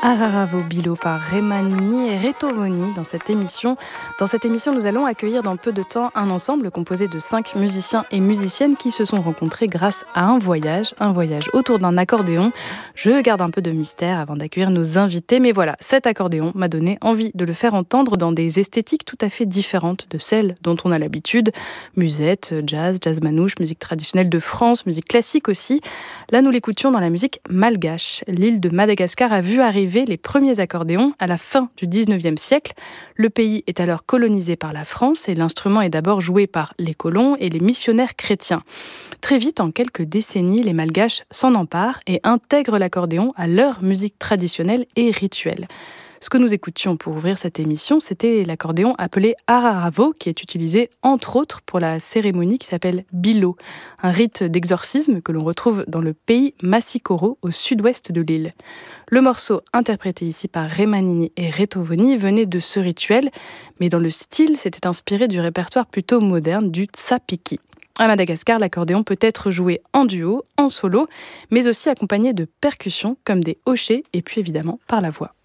Araravo Bilo par Remanini et Retovoni dans cette émission. Dans cette émission, nous allons accueillir dans peu de temps un ensemble composé de 5 musiciens et musiciennes qui se sont rencontrés grâce à un voyage autour d'un accordéon. Je garde un peu de mystère avant d'accueillir nos invités, mais voilà, cet accordéon m'a donné envie de le faire entendre dans des esthétiques tout à fait différentes de celles dont on a l'habitude. Musette, jazz manouche, musique traditionnelle de France, musique classique aussi. Là, nous l'écoutions dans la musique malgache. L'île de Madagascar a vu arriver les premiers accordéons à la fin du 19e siècle. Le pays est alors colonisé par la France et l'instrument est d'abord joué par les colons et les missionnaires chrétiens. Très vite, en quelques décennies, les Malgaches s'en emparent et intègrent l'accordéon à leur musique traditionnelle et rituelle. Ce que nous écoutions pour ouvrir cette émission, c'était l'accordéon appelé Araravo, qui est utilisé entre autres pour la cérémonie qui s'appelle Bilo, un rite d'exorcisme que l'on retrouve dans le pays Massikoro, au sud-ouest de l'île. Le morceau interprété ici par Remanini et Retovoni venait de ce rituel, mais dans le style, c'était inspiré du répertoire plutôt moderne du tsapiki. À Madagascar, l'accordéon peut être joué en duo, en solo, mais aussi accompagné de percussions comme des hochets et puis évidemment par la voix.